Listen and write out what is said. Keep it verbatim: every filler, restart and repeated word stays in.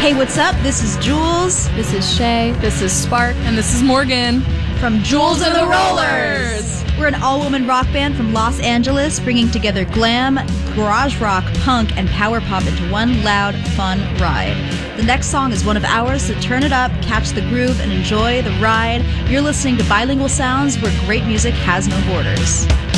Hey, what's up? This is Jules. This is Shay. This is Spark. And this is Morgan. From Jules and the Rollers. We're an all-woman rock band from Los Angeles, bringing together glam, garage rock, punk, and power pop into one loud, fun ride. The next song is one of ours, so turn it up, catch the groove, and enjoy the ride. You're listening to Bilingual Sounds, where great music has no borders.